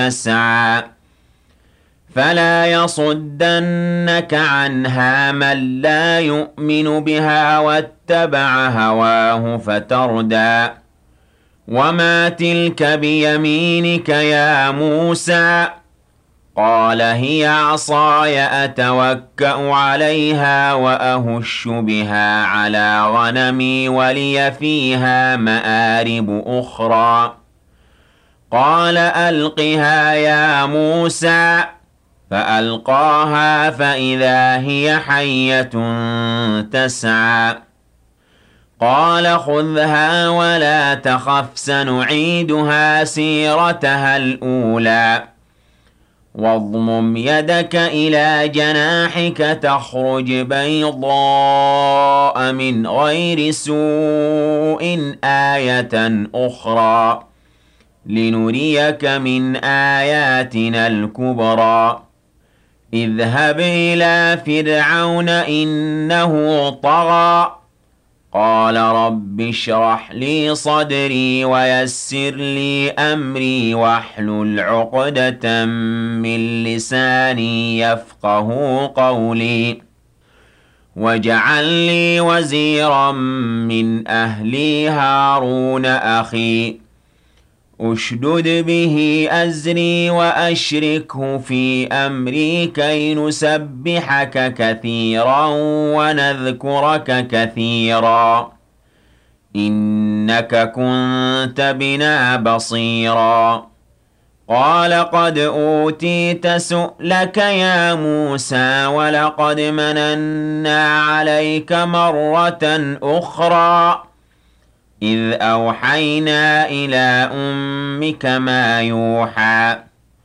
تسعى فلا يصدنك عنها من لا يؤمن بها واتبع هواه فتردى وما تلك بيمينك يا موسى قال هي عصاي أتوكأ عليها وأهش بها على غنمي ولي فيها مآرب أخرى قال ألقها يا موسى فألقاها فإذا هي حية تسعى قال خذها ولا تخف سنعيدها سيرتها الأولى واضمم يدك إلى جناحك تخرج بيضاء من غير سوء آية أخرى لنريك من آياتنا الكبرى اذهب إلى فرعون إنه طغى قال رب اشرح لي صدري ويسر لي أمري واحلل عقدة من لساني يفقه قولي واجعل لي وزيرا من أهلي هارون أخي اشدد به أزري وأشركه في أمري كي نسبحك كثيرا ونذكرك كثيرا إنك كنت بنا بصيرا قال قد أوتيت سؤلك يا موسى ولقد مننا عليك مرة أخرى إذ أوحينا إلى أمك ما يوحى